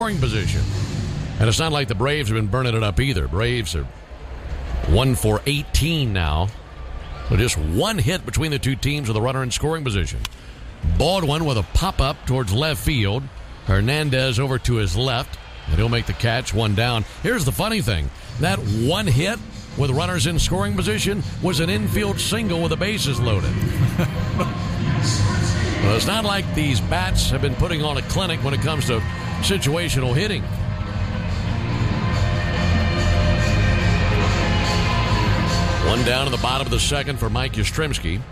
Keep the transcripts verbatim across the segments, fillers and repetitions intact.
scoring position. And it's not like the Braves have been burning it up either. Braves are one for eighteen now. So just one hit between the two teams with a runner in scoring position. Baldwin with a pop-up towards left field. Hernandez over to his left. And he'll make the catch, one down. Here's the funny thing. That one hit with runners in scoring position was an infield single with the bases loaded. Well, it's not like these bats have been putting on a clinic when it comes to situational hitting. One down in the bottom of the second for Mike Yastrzemski.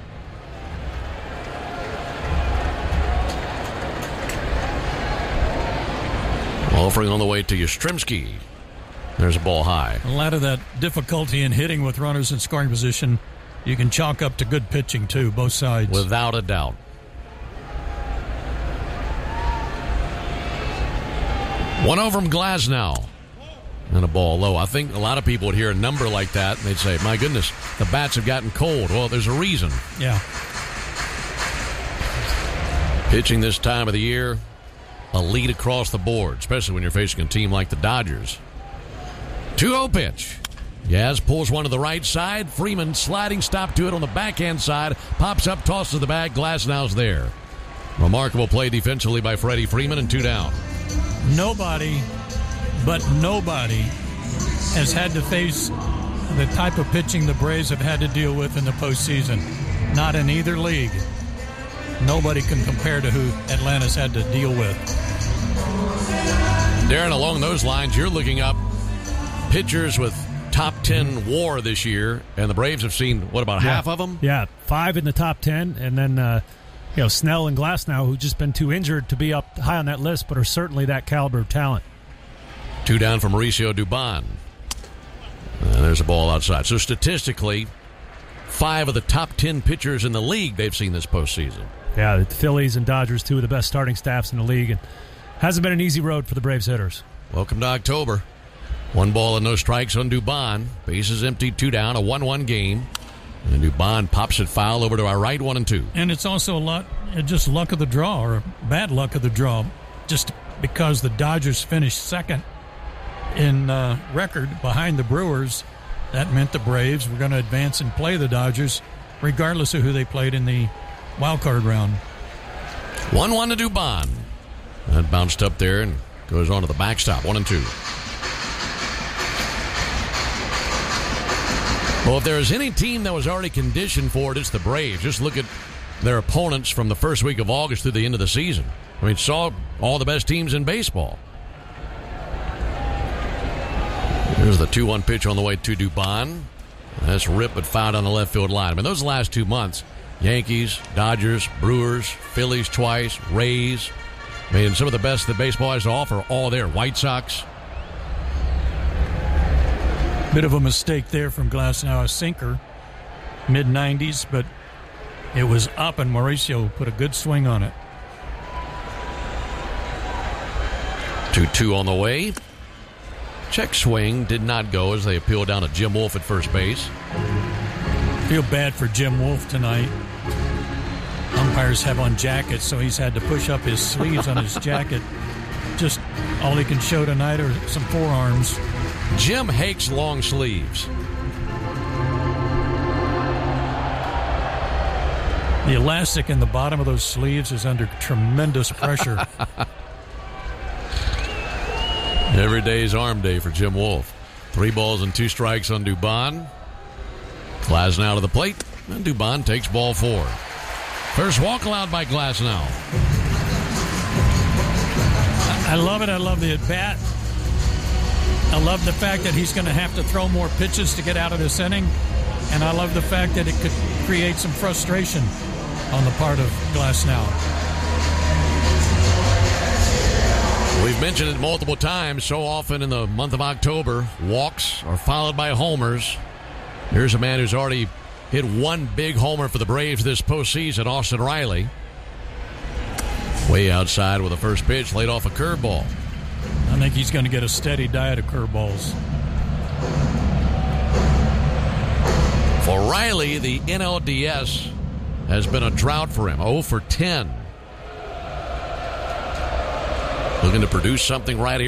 Offering on the way to Yastrzemski. There's a ball high. A lot of that difficulty in hitting with runners in scoring position, you can chalk up to good pitching, too, both sides. Without a doubt. One over from Glasnow. And a ball low. I think a lot of people would hear a number like that, and they'd say, my goodness, the bats have gotten cold. Well, there's a reason. Yeah. Pitching this time of the year, a lead across the board, especially when you're facing a team like the Dodgers. two oh pitch. Yaz pulls one to the right side. Freeman sliding stop to it on the backhand side. Pops up, tosses the bag. Glasnow's there. Remarkable play defensively by Freddie Freeman, and two down. Nobody, but nobody, has had to face the type of pitching the Braves have had to deal with in the postseason. Not in either league. Nobody can compare to who Atlanta's had to deal with. Darren, along those lines, you're looking up pitchers with top ten WAR this year, and the Braves have seen, what, about yeah. half of them? Yeah, five in the top ten, and then uh, you know Snell and Glasnow, who've just been too injured to be up high on that list, but are certainly that caliber of talent. Two down from Mauricio Dubon. And there's a ball outside. So statistically, five of the top ten pitchers in the league they've seen this postseason. Yeah, the Phillies and Dodgers, two of the best starting staffs in the league, and hasn't been an easy road for the Braves hitters. Welcome to October. One ball and no strikes on Dubon. Bases empty, two down, a one one game. And Dubon pops it foul over to our right, one and two. And it's also a lot, just luck of the draw, or bad luck of the draw, just because the Dodgers finished second in uh, record behind the Brewers. That meant the Braves were going to advance and play the Dodgers, regardless of who they played in the wild card round. one one to Dubon. That bounced up there and goes on to the backstop. One and two. Well, if there is any team that was already conditioned for it, it's the Braves. Just look at their opponents from the first week of August through the end of the season. I mean, saw all the best teams in baseball. Here's the two one pitch on the way to Dubon. That's ripped but fouled on the left field line. I mean, those last two months, Yankees, Dodgers, Brewers, Phillies twice, Rays. I mean, some of the best that baseball has to offer, all there. White Sox. Bit of a mistake there from Glasnow, a sinker, mid nineties, but it was up and Mauricio put a good swing on it. two two on the way. Check swing did not go as they appealed down to Jim Wolf at first base. Feel bad for Jim Wolf tonight. Umpires have on jackets, so he's had to push up his sleeves on his jacket. Just all he can show tonight are some forearms. Jim hates long sleeves. The elastic in the bottom of those sleeves is under tremendous pressure. Every day is arm day for Jim Wolf. Three balls and two strikes on Dubon. Glasnow to the plate, and Dubon takes ball four. First walk allowed by Glasnow. I love it. I love the at-bat. I love the fact that he's going to have to throw more pitches to get out of this inning. And I love the fact that it could create some frustration on the part of Glasnow. We've mentioned it multiple times. So often in the month of October, walks are followed by homers. Here's a man who's already hit one big homer for the Braves this postseason, Austin Riley. Way outside with the first pitch, laid off a curveball. I think he's going to get a steady diet of curveballs. For Riley, the N L D S has been a drought for him, oh for ten. Looking to produce something right here.